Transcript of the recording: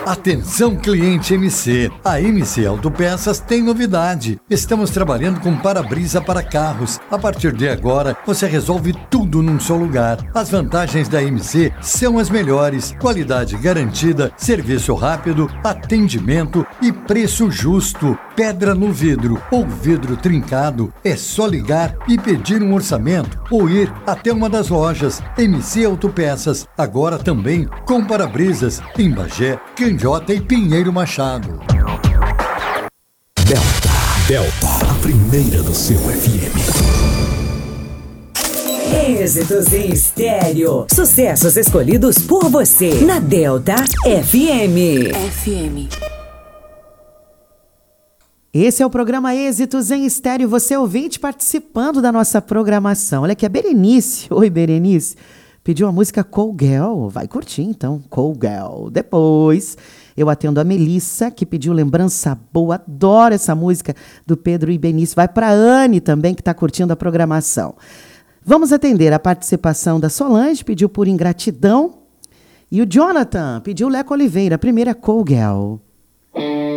Atenção, cliente MC. A MC Autopeças tem novidade. Estamos trabalhando com para-brisa para carros. A partir de agora, você resolve tudo num só lugar. As vantagens da MC são as melhores. Qualidade garantida, serviço rápido, atendimento e preço justo. Pedra no vidro ou vidro trincado. É só ligar e pedir um orçamento ou ir até uma das lojas. MC Autopeças. Agora também com para-brisas em Bagé, Candiota e Pinheiro Machado. Delta, a primeira do seu FM. Êxitos em estéreo. Sucessos escolhidos por você na Delta FM. Esse é o programa Êxitos em Estéreo. Você ouvinte participando da nossa programação. Olha aqui, a Berenice. Oi, Berenice. Pediu a música Call Girl. Vai curtir, então. Call Girl. Depois, eu atendo a Melissa, que pediu Lembrança Boa. Adoro essa música do Pedro e Benício. Vai para a Anne também, que está curtindo a programação. Vamos atender a participação da Solange, pediu por Ingratidão. E o Jonathan pediu Leco Oliveira, a primeira Call Girl.